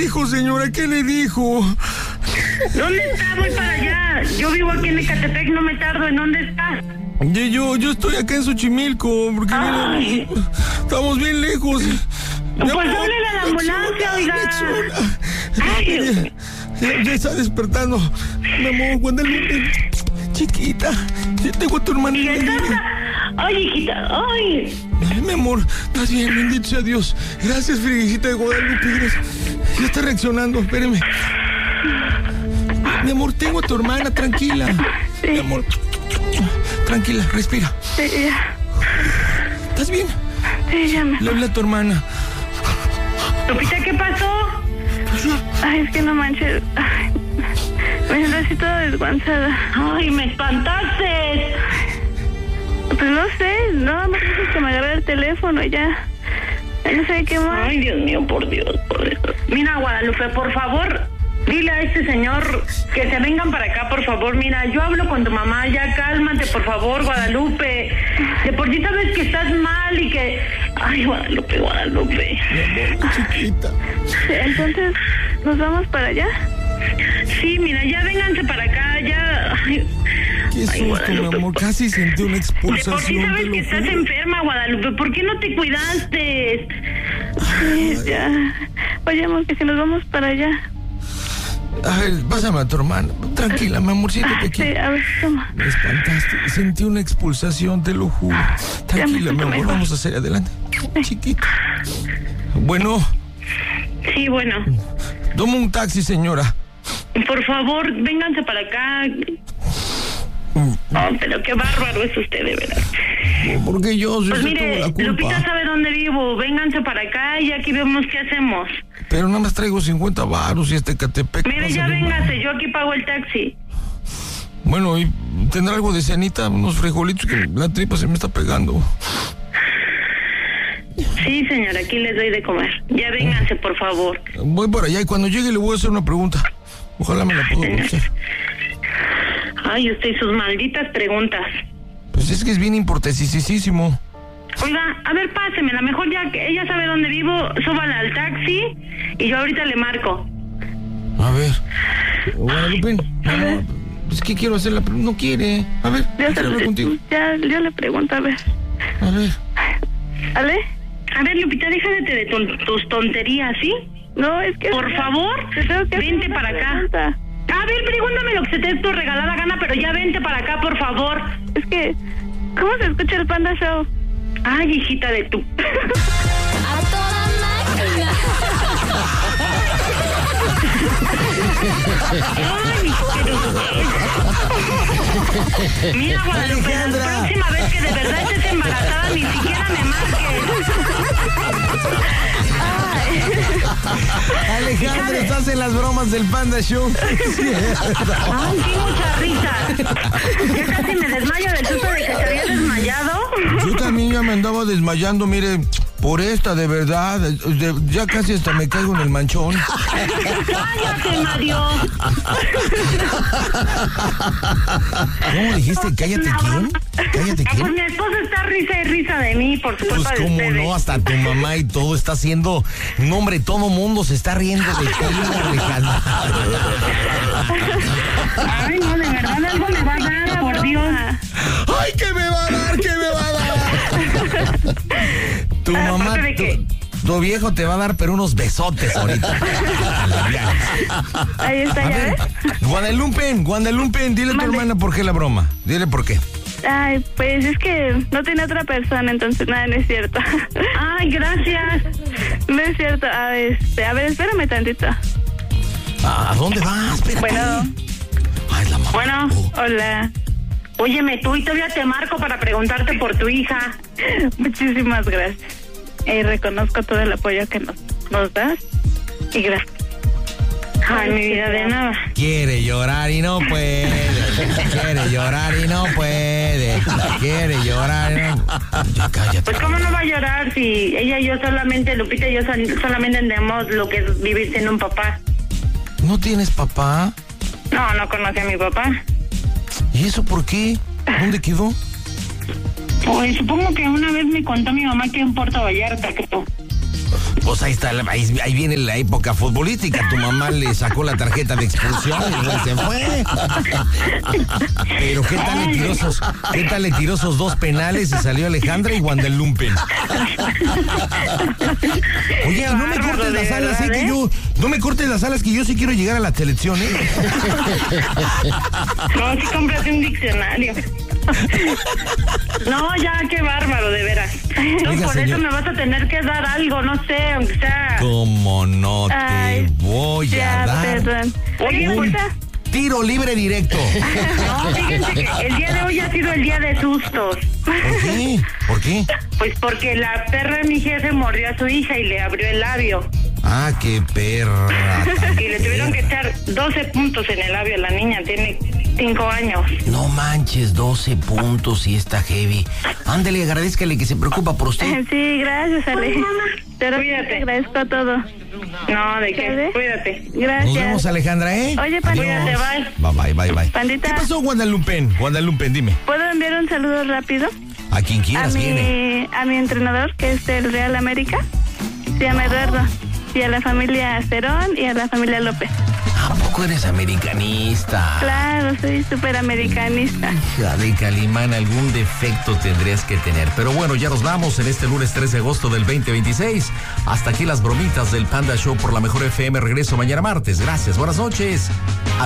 dijo, señora? ¿Qué le dijo? ¿Dónde está? Voy para allá. Yo vivo aquí en Ecatepec, no me tardo. ¿En dónde está? Yo estoy acá en Xochimilco, porque mira, estamos bien lejos. Pues háblele a la ambulancia, oiga. Ay, ya está despertando. Mi amor, Guadalupe, chiquita, ya tengo a tu hermanita. Ay, hijita, ay. Mi amor, estás bien, bendito sea Dios. Gracias, Virgencita de Guadalupe, gracias. Ya está reaccionando, espéreme. Mi amor, tengo a tu hermana, tranquila. Sí. Mi amor, tranquila, respira. Sí, ya. ¿Estás bien? Sí, ya me... Le habla a tu hermana. Lupita, ¿qué pasó? Ay, es que no manches. Ay, me siento así toda desguanzada. Ay, me espantaste. Pues no sé, no me dices que me agarré el teléfono y ya. No sé qué más. Ay, Dios mío, por Dios, por Dios. Mira, Guadalupe, por favor, dile a este señor que se vengan para acá, por favor. Mira, yo hablo con tu mamá, ya cálmate, por favor, Guadalupe. De por sí sabes que estás mal y que... Ay, Guadalupe, Guadalupe. Chiquita. Entonces, ¿nos vamos para allá? Sí, mira, ya vénganse para acá, ya... Ay, qué susto, mi amor, casi sentí una expulsación. De por sí sabes que estás enferma, Guadalupe, ¿por qué no te cuidaste? Ay, ya. Oye, amor, que si nos vamos para allá. A ver, pásame a tu hermana. Tranquila, mi amor, siéntate aquí. Sí, a ver, toma. Me espantaste. Sentí una expulsación, te lo juro. Tranquila, mi amor, mejor. vamos a hacer adelante. Chiquita. Bueno. Sí, bueno. Toma un taxi, señora. Por favor, vénganse para acá. Oh, pero qué bárbaro es usted, de verdad. Porque yo Pues tengo mire, la culpa. Lupita sabe dónde vivo. Vénganse para acá y aquí vemos qué hacemos. Pero nada más traigo 50 varos y Ecatepec. Mire, ya véngase, yo aquí pago el taxi. Bueno, y tendrá algo de cenita, unos frijolitos que la tripa se me está pegando. Sí, señora, aquí les doy de comer. Ya vénganse, por favor. Voy para allá y cuando llegue le voy a hacer una pregunta. Ojalá me la pueda hacer. Ay, usted y sus malditas preguntas. Pues es que es bien importantísimo. Oiga, a ver, pásemela. Mejor ya que ella sabe dónde vivo, súbala al taxi y yo ahorita le marco. A ver. Guadalupe, no, es que quiero hacer la pregunta. No quiere. A ver, quiero hablar contigo. Ya, yo le pregunto, a ver. A ver. ¿Ale? A ver, Lupita, déjate de tus tonterías, ¿sí? No, es que... Por favor, vente para acá. A ver, pregúntame lo que se te dé tu regalada gana, pero ya vente para acá, por favor. Es que... ¿Cómo se escucha el Panda Show? Ay, hijita de tu... ¡A toda máquina! Ay, pero... Mira, Guadalupe, la próxima vez que de verdad estés embarazada, ni siquiera me marques. Alejandra, estás en las bromas del Panda Show. Ay, sí, mucha risa. Ya casi me desmayo del susto de que te había desmayado. Yo también ya me andaba desmayando, mire, por esta, de verdad. Ya casi hasta me caigo en el manchón. ¡Cállate, Mario! ¿Cómo dijiste? ¿Cállate quién? ¿Cállate Pues quién? mi esposa está risa y risa de mí por su Pues culpa de cómo ustedes. no, hasta tu mamá y todo está haciendo... No, hombre, todo mundo se está riendo de ti, Alejandra. Ay, no, de verdad algo me va a dar, por Dios. ¡Ay, qué me va a dar! ¿Qué me va a dar? Tu mamá... ¿Aparte de qué? Tu viejo te va a dar, pero unos besotes ahorita. Ahí está, A ¿ya ver, ves? Guadalupe, dile a tu Mande. hermana por qué la broma. Dile por qué. Ay, pues es que no tiene otra persona, entonces nada, no es cierto. Ay, gracias. No es cierto. A ver, espérame tantito. ¿A dónde vas? Espérate. Bueno. Ay, la mamá. Bueno, hola. Óyeme, tú y todavía te marco para preguntarte por tu hija. Muchísimas gracias. Reconozco todo el apoyo que nos das. Y gracias. Ay, mi vida, de nada. Quiere llorar y no puede. Quiere llorar y no puede. Quiere llorar y no... Ya cállate. Pues cómo no va a llorar si ella y yo solamente, Lupita y yo solamente entendemos lo que es vivir sin un papá. ¿No tienes papá? No, no conocí a mi papá. ¿Y eso por qué? ¿Dónde quedó? Pues supongo que una vez me contó mi mamá que en Puerto Vallarta, creo. Pues ahí está, ahí viene la época futbolística. Tu mamá le sacó la tarjeta de expulsión y luego se fue. Pero ¿qué tal le tiró esos 2 penales y salió Alejandra y Guandalumpen? Oye, no me cortes las alas, no me cortes las alas, que yo sí quiero llegar a la selección, ¿eh? No, sí cómprate un diccionario. No, ya, qué bárbaro, de veras. No, Oiga, por señor, eso me vas a tener que dar algo, no sé, aunque sea. ¿Cómo no te Ay, voy ya, a dar perdón. Oye, pues, tiro libre directo? no, fíjense que el día de hoy ha sido el día de sustos. ¿Por qué? ¿Por qué? Pues porque la perra de mi jefe mordió a su hija y le abrió el labio. Ah, qué perra. Y le tuvieron que echar 12 puntos en el labio. La niña tiene 5 años. No manches, 12 puntos y está heavy. Ándale, agradézcale que se preocupa por usted. Sí, gracias, Ale. Pero cuídate. Te agradezco todo. No, ¿de qué? ¿Sale? Cuídate. Gracias. Nos vemos, Alejandra, ¿eh? Oye, Pandita. Cuídate, Bye. Pandita. ¿Qué pasó, Guandalumpen? Guandalumpen, dime. ¿Puedo enviar un saludo rápido? A quien quieras, viene. A mi entrenador, que es del Real América. Se llama Eduardo. Y a la familia Cerón y a la familia López. ¿A poco eres americanista? Claro, soy súper americanista. Hija de Calimán, algún defecto tendrías que tener. Pero bueno, ya nos vamos en este lunes 13 de agosto del 2026. Hasta aquí las bromitas del Panda Show por la Mejor FM. Regreso mañana martes. Gracias, buenas noches.